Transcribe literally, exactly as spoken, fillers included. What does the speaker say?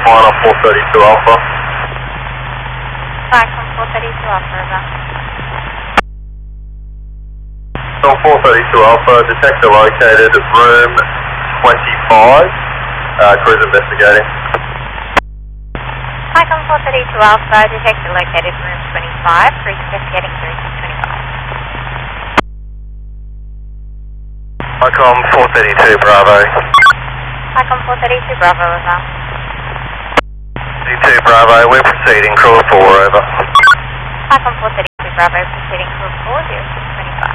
final four thirty-two Alpha. Cyclone four thirty-two Alpha, over. So four thirty-two Alpha, detector located at room twenty-five, uh, cruise investigating. Cyclone four thirty-two Alpha, detector located room twenty-five, cruise investigating through twenty-five. Icom four thirty-two Bravo. Cyclone four thirty-two Bravo, over. thirty-two Bravo, we're proceeding, cruise four, over. Cyclone four thirty-two Bravo, proceeding cruise four, zero.